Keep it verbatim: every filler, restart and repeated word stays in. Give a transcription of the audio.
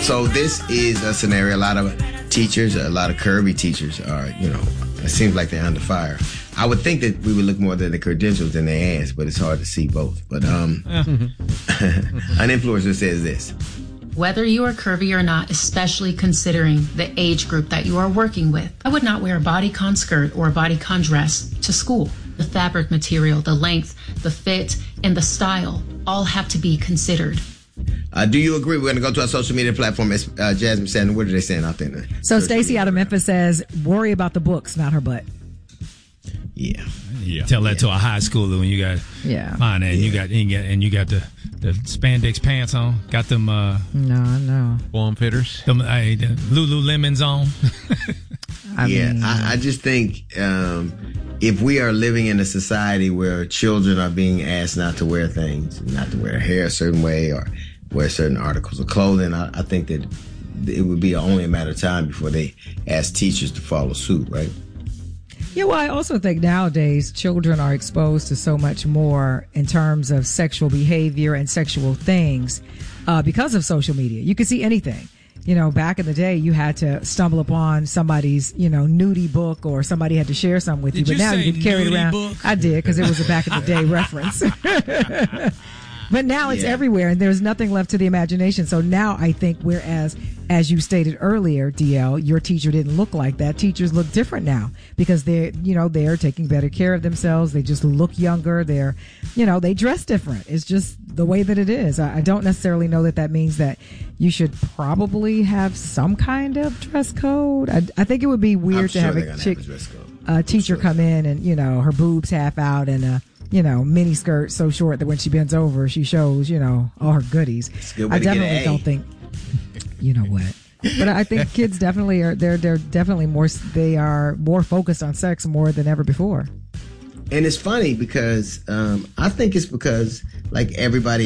So this is a scenario. A lot of teachers, a lot of curvy teachers are, you know, it seems like they're under fire. I would think that we would look more at the credentials than their ass, but it's hard to see both. But um, an influencer says this. Whether you are curvy or not, especially considering the age group that you are working with, I would not wear a bodycon skirt or a bodycon dress to school. The fabric material, the length, the fit, and the style all have to be considered. Uh, do you agree? We're going to go to our social media platform. As uh, Jasmine said, what are they saying out there? So Stacey out of Memphis says, worry about the books, not her butt. Yeah. Yeah. Tell that yeah. to a high schooler when you got yeah. fine and yeah. you got and you got and you got the, the spandex pants on. Got them uh No, no. Form fitters. Them uh, the Lululemons on. I yeah. mean, I, I just think um, if we are living in a society where children are being asked not to wear things, not to wear hair a certain way or wear certain articles of clothing, I, I think that it would be only a matter of time before they ask teachers to follow suit, right? Yeah, well, I also think nowadays children are exposed to so much more in terms of sexual behavior and sexual things uh, because of social media. You can see anything. You know, back in the day, you had to stumble upon somebody's, you know, nudie book or somebody had to share something with you. Did But you now say you can carry it nudie around. book? I did because it was a back in the day reference. But now it's Yeah. everywhere and there's nothing left to the imagination. So now I think whereas, as you stated earlier, D L, your teacher didn't look like that. Teachers look different now because they're, you know, they're taking better care of themselves. They just look younger. They're, you know, they dress different. It's just the way that it is. I, I don't necessarily know that that means that you should probably have some kind of dress code. I, I think it would be weird I'm to sure have they're a gonna chick, have a dress code. a teacher sure. come in and, you know, her boobs half out and a, you know, mini skirt so short that when she bends over, she shows, you know, all her goodies. a good way I to get an definitely A. don't think, you know what. But I think kids definitely are, they're, they're definitely more, they are more focused on sex more than ever before. And it's funny because um, I think it's because, like everybody